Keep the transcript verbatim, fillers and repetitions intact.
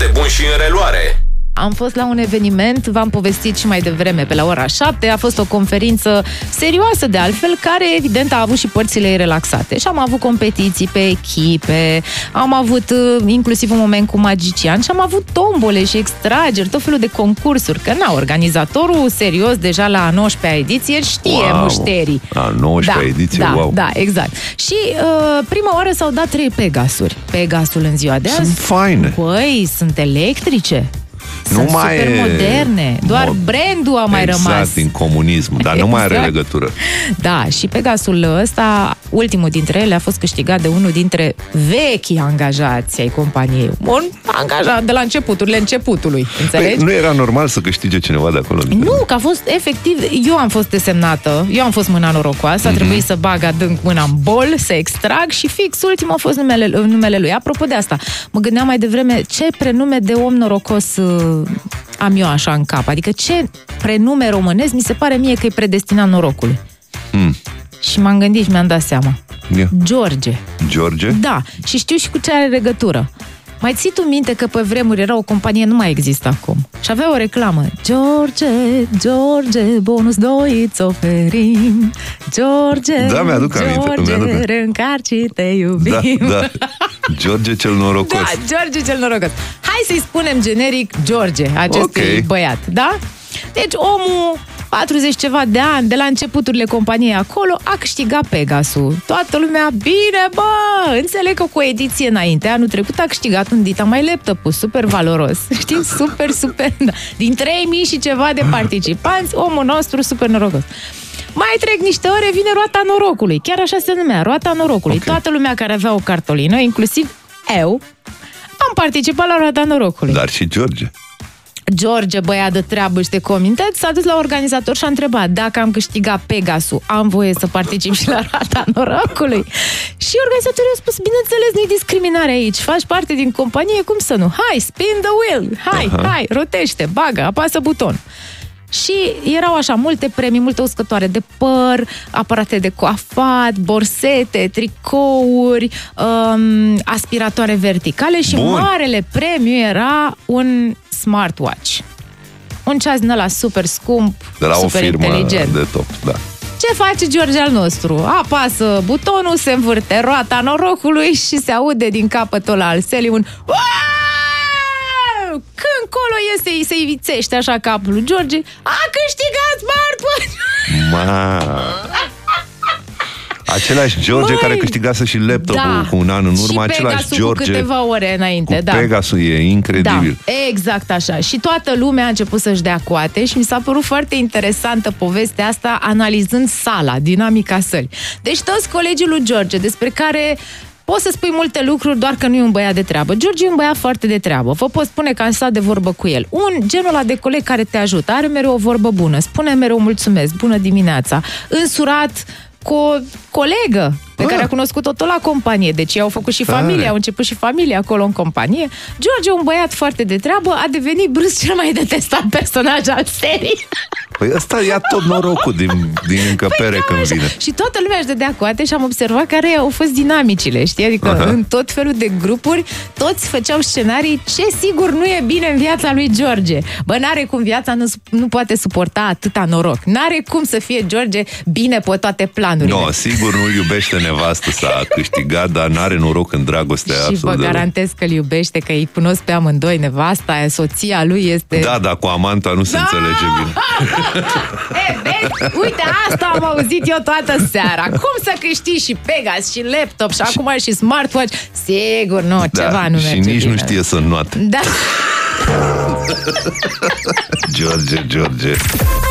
foarte bun și în reluare. Am fost la un eveniment, v-am povestit și mai devreme, pe la ora șapte, a fost o conferință serioasă de altfel, care evident a avut și părțile ei relaxate. Și am avut competiții pe echipe, am avut inclusiv un moment cu magician și am avut tombole și extrageri, tot felul de concursuri, că na, organizatorul serios deja la a nouăsprezecea ediție știe wow. mușterii. A nouăsprezecea da, ediție, da, wow. Da, exact. Și uh, prima oară s-au dat trei Pegasuri. Pegasul în ziua de azi. Sunt faine. Băi, sunt electrice. Sunt nu mai super moderne. Doar mod... brandul a mai exact, rămas. Exact, din comunism, dar exact. nu mai are legătură. Da, și Pegasul ăsta, ultimul dintre ele, a fost câștigat de unul dintre vechii angajați ai companiei. Un angajat de la începuturile începutului, înțelegi? Păi, nu era normal să câștige cineva de acolo? Nu, că a fost efectiv, eu am fost desemnată, eu am fost mâna norocoasă, a mm-hmm. trebuit să bag adânc mâna în bol, să extrag și fix ultimul a fost numele, numele lui. Apropo de asta, mă gândeam mai devreme ce prenume de om norocos uh, am eu așa în cap. Adică ce prenume românesc mi se pare mie că e predestinat norocului. Mm. Și m-am gândit și mi-am dat seama. Yeah. George. George? Da. Și știu și cu ce are legătură. Mai ții tu minte că pe vremuri era o companie, nu mai există acum, și avea o reclamă. George, George, bonus doi îți oferim. George, da, mi-aduc aminte, George, mi-aduc. reîncarci, te iubim. Da, da. George cel norocos. Da, George cel norocos. Hai să-i spunem generic George, acestui okay. băiat, da? Deci omul, patruzeci ceva de ani, de la începuturile companiei acolo, a câștigat Pegasul. Toată lumea, bine, bă! Înțeleg că cu o ediție înainte, anul trecut, a câștigat un Dita mai laptop, super valoros. Știi? Super, super, da. Din trei mii și ceva de participanți, omul nostru super norocos. Mai trec niște ore, vine roata norocului. Chiar așa se numea, roata norocului. Okay. Toată lumea care avea o cartolină, inclusiv eu, am participat la roata norocului. Dar și George. George, băiat de treabă și de comintet, s-a dus la organizator și a întrebat dacă am câștigat Pegasul, am voie să particip și la rata norocului? Și organizatorul a spus, bineînțeles, nu-i discriminare aici, faci parte din companie, cum să nu? Hai, spin the wheel, hai, Aha. hai, rotește, bagă, apasă buton. Și erau așa multe premii, multe uscătoare de păr, aparate de coafat, borsete, tricouri, um, aspiratoare verticale și Bun. marele premiu era un smartwatch. Un ceas din ăla super scump, de la super o firmă inteligent. de top, da. Ce face George al nostru? Apasă butonul, se învârte roata norocului și se aude din capătul ăla al selii un când colo iese, se ivițește așa capul lui George, a câștigat smartwatch! Ma. Același George Măi, care câștigase și laptopul da. cu un an în urmă, și același Pegasul George cu câteva ore înainte, cu da. Pegasul, e incredibil. Da, exact așa. Și toată lumea a început să-și dea coate și mi s-a părut foarte interesantă povestea asta analizând sala, dinamica sălii. Deci toți colegii lui George, despre care poți să spui multe lucruri, doar că nu e un băiat de treabă. George e un băiat foarte de treabă. Vă pot spune că am stat de vorbă cu el. Un genul ăla de coleg care te ajută, are mereu o vorbă bună, spune mereu mulțumesc, bună dimineața, însurat cu o colegă pe ah. care a cunoscut-o tot la companie. Deci ei au făcut și familie, ah. au început și familie acolo în companie. George, un băiat foarte de treabă, a devenit brusc cel mai detestat personaj al serii. Păi ăsta ia tot norocul din, din încăpere păi când vine. Și toată lumea își dădea coate și am observat care au fost dinamicile, știi? Adică Aha. în tot felul de grupuri, toți făceau scenarii ce sigur nu e bine în viața lui George. Bă, n-are cum viața nu, nu poate suporta atâta noroc. N-are cum să fie George bine pe toate planurile. Nu, no, sigur nu-l iubește nevastă, s-a câștigat, dar n-are noroc în dragostea și vă garantez că îl iubește, că îi cunosc pe amândoi, nevasta, soția lui este... Da, dar cu amanta nu se da! înțelege bine. E, vezi? Uite, asta am auzit eu toată seara. Cum să câștigi și Pegas, și laptop, și, și acum și smartwatch? Sigur, nu, da, ceva nu merge și nici bine. Nu știe să înnoate. Da. George, George.